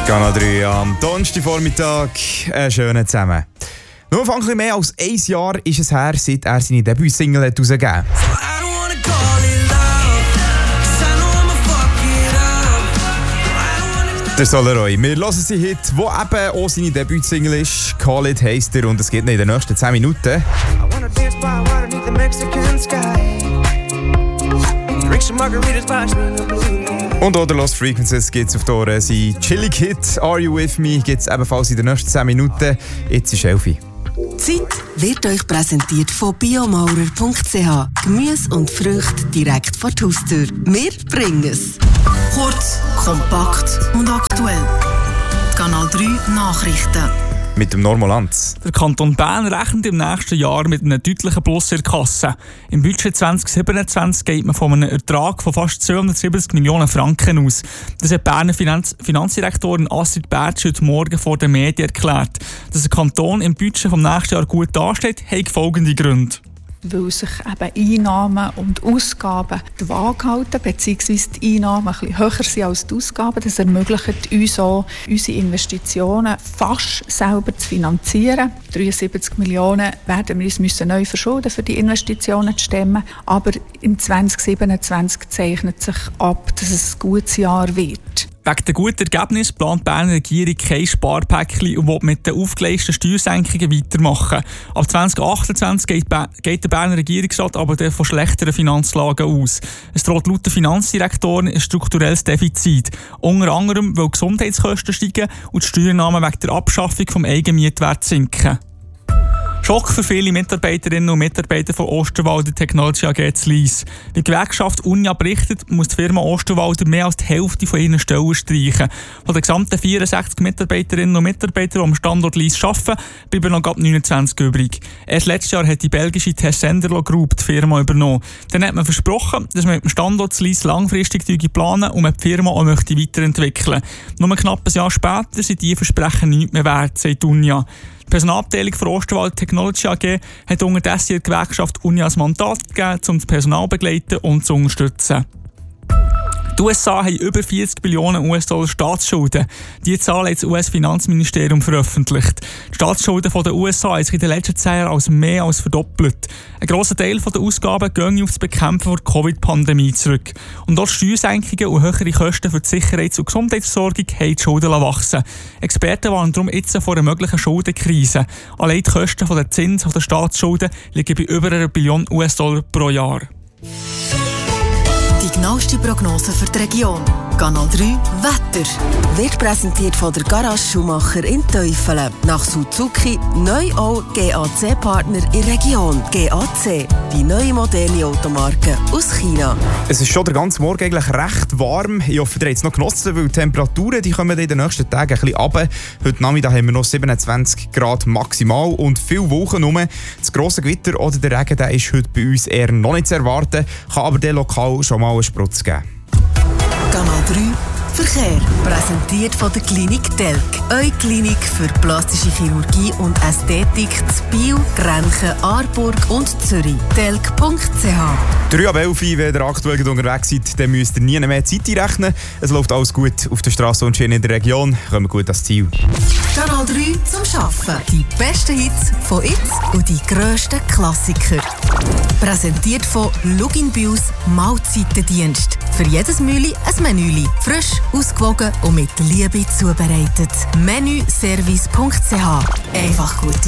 Kanal 3 am Donnerstagvormittag. Einen schönen zusammen. Nur ein bisschen mehr als ein Jahr ist es her, seit er seine Debütsingle herausgegeben hat. Der Solaroy. Wir hören seinen Hit, der eben auch seine Debütsingle ist. Call It heisst er und es geht noch in den nächsten 10 Minuten. Und auch der Lost Frequencies gibt es auf die Ohren. Sein chillig Hit «Are You With Me» gibt es ebenfalls in den nächsten 10 Minuten. Jetzt ist 11 Uhr. Die Zeit wird euch präsentiert von biomaurer.ch. Gemüse und Früchte direkt vor die Haustür. Wir bringen es. Kurz, kompakt und aktuell. Die Kanal 3 Nachrichten. Mit dem Normolanz. Der Kanton Bern rechnet im nächsten Jahr mit einem deutlichen Plus in der Kasse. Im Budget 2027 geht man von einem Ertrag von fast 270 Millionen Franken aus. Das hat die Berner Finanzdirektorin Astrid Bertsch heute Morgen vor den Medien erklärt. Dass der Kanton im Budget vom nächsten Jahr gut dasteht, hat folgende Gründe. Weil sich eben Einnahmen und Ausgaben die Waage halten, beziehungsweise die Einnahmen ein bisschen höher sind als die Ausgaben. Das ermöglicht uns auch, unsere Investitionen fast selber zu finanzieren. 73 Millionen werden wir uns neu verschulden, für die Investitionen zu stemmen. Aber im 2027 zeichnet sich ab, dass es ein gutes Jahr wird. Wegen der guten Ergebnisse plant die Berner Regierung kein Sparpäckchen und will mit den aufgeleisteten Steuersenkungen weitermachen. Ab 2028 geht der Berner Regierungsrat aber von schlechteren Finanzlagen aus. Es droht laut der Finanzdirektorin ein strukturelles Defizit. Unter anderem, weil Gesundheitskosten steigen und die Steuernahmen wegen der Abschaffung des Eigenmietwerts sinken. Schock für viele Mitarbeiterinnen und Mitarbeiter von Osterwalder Technology AG zu Lyss. Wie die Gewerkschaft Unia berichtet, muss die Firma Osterwalder mehr als die Hälfte von ihren Stellen streichen. Von den gesamten 64 Mitarbeiterinnen und Mitarbeitern, die am Standort Lyss arbeiten, bleiben noch gerade 29 übrig. Erst letztes Jahr hat die belgische Tessenderlo Group die Firma übernommen. Dann hat man versprochen, dass man mit dem Standort Lyss langfristig planen und man die Firma auch weiterentwickeln möchte. Nur knapp ein Jahr später sind diese Versprechen nichts mehr wert, sagt Unia. Die Personalabteilung von Osterwalder Technology AG hat unterdessen die Gewerkschaft Unia ein Mandat gegeben, um das Personal zu begleiten und zu unterstützen. Die USA haben über 40 Billionen US-Dollar Staatsschulden. Diese Zahl hat das US-Finanzministerium veröffentlicht. Die Staatsschulden der USA haben sich in den letzten 10 Jahren mehr als verdoppelt. Ein grosser Teil der Ausgaben gehen auf das Bekämpfen der Covid-Pandemie zurück. Und auch Steuersenkungen und höhere Kosten für die Sicherheits- und Gesundheitsversorgung haben die Schulden wachsen. Experten warnen darum jetzt vor einer möglichen Schuldenkrise. Allein die Kosten der Zinsen der Staatsschulden liegen bei über 1 Billion US-Dollar pro Jahr. Die genaueste Prognose für die Region. Kanal 3 Wetter. Wird präsentiert von der Garage Schumacher in Teufelen. Nach Suzuki neu auch GAC-Partner in der Region. GAC, die neue moderne Automarke aus China. Es ist schon den ganzen Morgen eigentlich recht warm. Ich hoffe, ihr habt es noch genossen, weil die Temperaturen die kommen in den nächsten Tagen ein bisschen runter. Heute Nachmittag haben wir noch 27 Grad maximal und viel Wolken rum. Das grosse Gewitter oder der Regen der ist heute bei uns eher noch nicht zu erwarten, kann aber der lokal schon mal einen Sprutz geben. Kanal 3 Verkehr. Präsentiert von der Klinik Telk. Eure Klinik für plastische Chirurgie und Ästhetik zu Biel, Grenchen, Aarburg und Zürich. Telk.ch 3 ab 11 Uhr, wenn ihr aktuell unterwegs seid, dann müsst ihr nie mehr Zeit einrechnen. Es läuft alles gut auf der Straße und Schiene in der Region. Kommen wir gut ans Ziel. Kanal 3 zum Arbeiten. Die besten Hits von jetzt und die grössten Klassiker. Präsentiert von Lugin Bius Mahlzeitendienst. Für jedes Mühli ein Menüli. Frisch, ausgewogen und mit Liebe zubereitet. Menüservice.ch. Einfach gut.